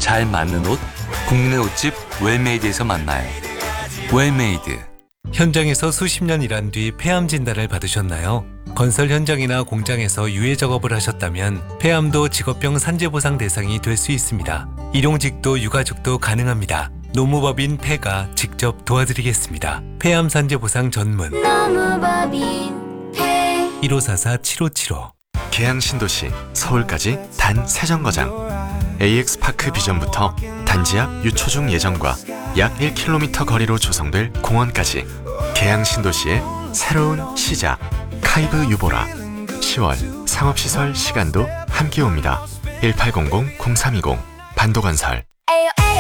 잘 맞는 옷, 국민의 옷집 웰메이드에서 만나요. 웰메이드. 현장에서 수십 년 일한 뒤 폐암 진단을 받으셨나요? 건설 현장이나 공장에서 유해 작업을 하셨다면 폐암도 직업병 산재보상 대상이 될 수 있습니다. 일용직도 유가족도 가능합니다. 노무법인 폐가 직접 도와드리겠습니다. 폐암 산재보상 전문 노무법인 폐 1544-7575. 계양 신도시 서울까지 단 3정거장. AX파크 비전부터 단지 앞 유초중 예정과 약 1km 거리로 조성될 공원까지 계양 신도시의 새로운 시작. 카이브 유보라. 10월 상업시설 시간도 함께 옵니다. 1800-0320 반도건설.